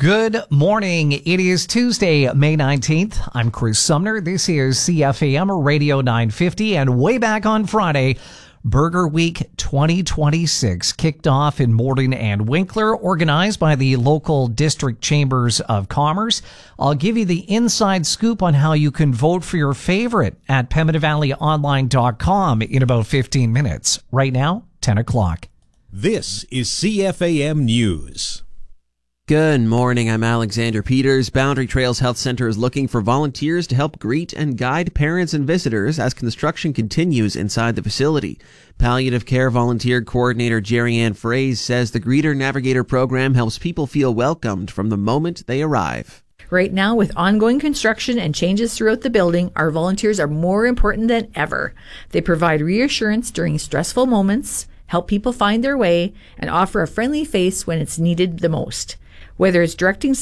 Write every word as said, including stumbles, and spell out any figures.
Good morning. It is Tuesday, May nineteenth. I'm Chris Sumner. This is C F A M Radio nine fifty, and way back on Friday, Burger Week twenty twenty-six kicked off in Morden and Winkler, organized by the local district chambers of commerce. I'll give you the inside scoop on how you can vote for your favorite at pembina valley online dot com in about fifteen minutes. Right now, ten o'clock. This is C F A M News. Good morning, I'm Alexander Peters. Boundary Trails Health Center is looking for volunteers to help greet and guide parents and visitors as construction continues inside the facility. Palliative Care Volunteer Coordinator Jerry Ann Fraze says the Greeter Navigator program helps people feel welcomed from the moment they arrive. Right now, with ongoing construction and changes throughout the building, our volunteers are more important than ever. They provide reassurance during stressful moments, help people find their way, and offer a friendly face when it's needed the most. Whether it's directing